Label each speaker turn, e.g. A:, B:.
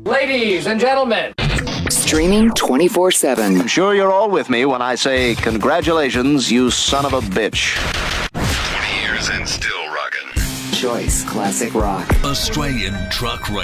A: Ladies and gentlemen.
B: Streaming 24/7.
C: I'm sure you're all with me when I say congratulations, you son of a bitch.
D: 20 years and still rocking.
B: Choice Classic Rock.
D: Australian Truck Radio.